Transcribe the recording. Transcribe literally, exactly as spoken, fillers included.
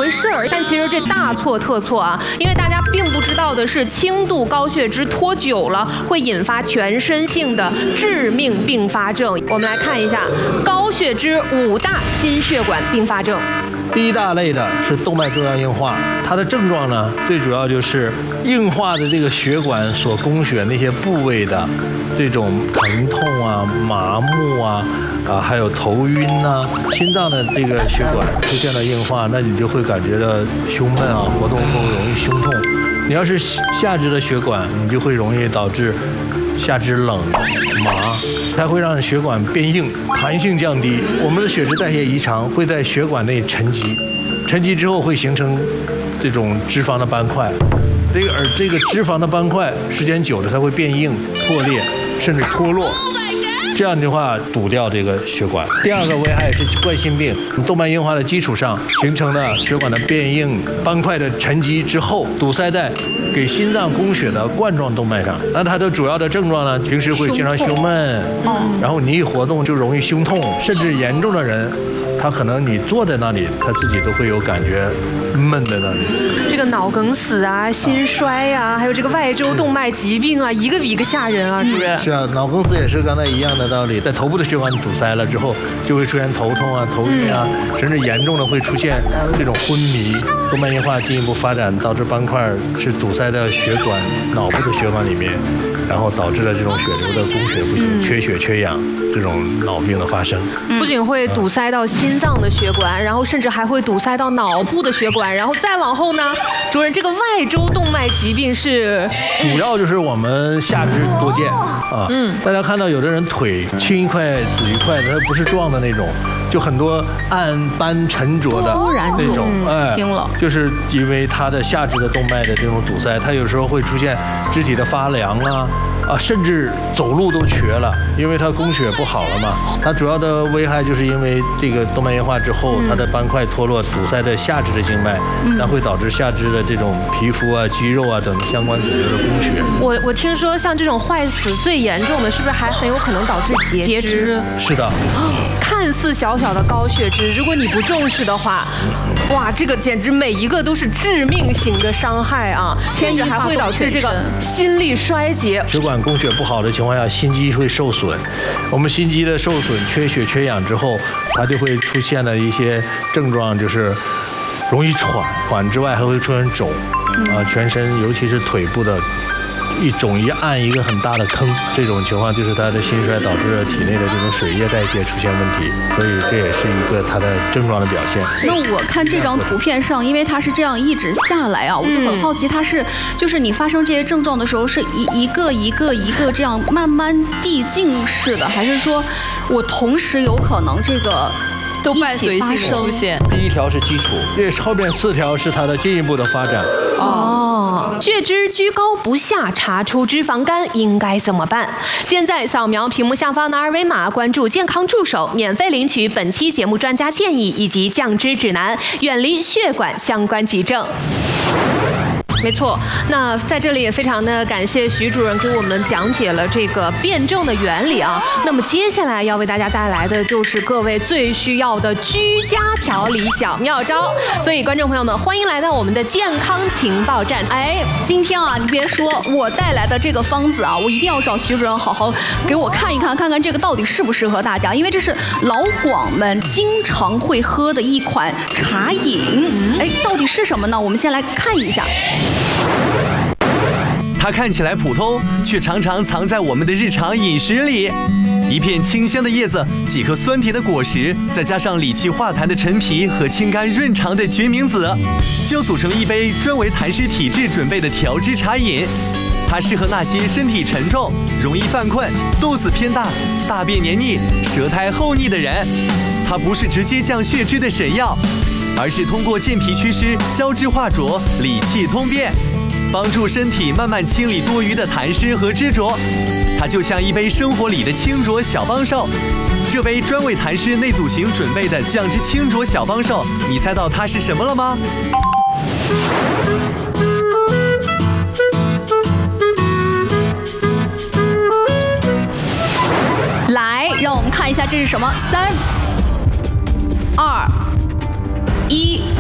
回事儿，但其实这大错特错啊！因为大家并不知道的是，轻度高血脂拖久了会引发全身性的致命并发症。我们来看一下高血脂五大心血管并发症。 第一大类的是动脉粥样硬化，它的症状呢，最主要就是硬化的这个血管所供血那些部位的这种疼痛啊、麻木啊。啊，还有头晕呐、啊，心脏的这个血管出现了硬化，那你就会感觉到胸闷啊，活动后容易胸痛。你要是下肢的血管，你就会容易导致下肢冷麻，它会让血管变硬，弹性降低。我们的血脂代谢异常会在血管内沉积，沉积之后会形成这种脂肪的斑块，这个而这个脂肪的斑块时间久了，它会变硬、破裂，甚至脱落。这样的话堵掉这个血管。第二个危害是冠心病，动脉硬化的基础上形成的血管的变硬、斑块的沉积之后，堵塞在给心脏供血的冠状动脉上。那它的主要的症状呢，平时会经常胸闷，然后你一活动就容易胸痛，甚至严重的人，他可能你坐在那里，他自己都会有感觉闷在那里。 这个脑梗死啊、心衰呀、啊，还有这个外周动脉疾病啊，一个比一个吓人啊，主任。 是啊，脑梗死也是刚才一样的道理，在头部的血管堵塞了之后，就会出现头痛啊、头晕啊，嗯、甚至严重的会出现这种昏迷。动脉硬化进一步发展，导致斑块是阻塞在血管、脑部的血管里面，然后导致了这种血流的供血不行，嗯、缺血缺氧这种脑病的发生。 不仅会堵塞到心脏的血管，然后甚至还会堵塞到脑部的血管，然后再往后呢，主任，这个外周动脉疾病是主要就是我们下肢多见啊，嗯，大家看到有的人腿青一块紫一块的，它不是壮的那种，就很多暗斑沉着的那种，哎，青了，就是因为它的下肢的动脉的这种堵塞，它有时候会出现肢体的发凉啊。啊，甚至走路都瘸了，因为它供血不好了嘛。它主要的危害就是因为这个动脉硬化之后，它的斑块脱落，堵塞在下肢的静脉，那会导致下肢的这种皮肤啊、肌肉啊等相关组织的供血。 我我听说像这种坏死最严重的，是不是还很有可能导致截截肢？ 是的。 看似小小的高血脂，如果你不重视的话，哇，这个简直每一个都是致命型的伤害啊！甚至还会导致这个心力衰竭。 血管供血不好的情况下，心肌会受损。我们心肌的受损、缺血、缺氧之后，它就会出现了一些症状，就是容易喘，喘之外还会出现肿，啊，全身尤其是腿部的。一肿一按一个很大的坑，这种情况就是他的心衰导致了体内的这种水液代谢出现问题，所以这也是一个他的症状的表现。 那我看这张图片上，因为它是这样一直下来啊，我就很好奇，它是就是你发生这些症状的时候，是一一个一个一个这样慢慢递进式的，还是说我同时有可能这个？ 都伴随性的出现。 第一条是基础，这后面四条是它的进一步的发展。 哦，血脂居高不下，查出脂肪肝应该怎么办？现在扫描屏幕下方的二维码，关注健康助手，免费领取本期节目专家建议以及降脂指南，远离血管相关急症。没错，那在这里也非常的感谢徐主任给我们讲解了这个辩证的原理啊。那么接下来要为大家带来的就是各位最需要的居家调理小妙招。所以观众朋友们，欢迎来到我们的健康情报站。 哎，今天啊，你别说我带来的这个方子啊，我一定要找徐主任好好给我看一看，看看这个到底适不适合大家，因为这是老广们经常会喝的一款茶饮。哎，到底是什么呢？我们先来看一下。 它看起来普通，却常常藏在我们的日常饮食里。一片清香的叶子，几颗酸甜的果实，再加上理气化痰的陈皮和清肝润肠的决明子，就组成一杯专为痰湿体质准备的调脂茶饮。它适合那些身体沉重、容易犯困、肚子偏大、大便黏腻、舌苔厚腻的人。它不是直接降血脂的神药，而是通过健脾祛湿、消脂化浊、理气通便，帮助身体慢慢清理多余的痰湿和脂浊。它就像一杯生活里的清浊小帮手。这杯专为痰湿内阻型准备的降脂清浊小帮手，你猜到它是什么了吗？ 来，让我们看一下这是什么。三、二、一。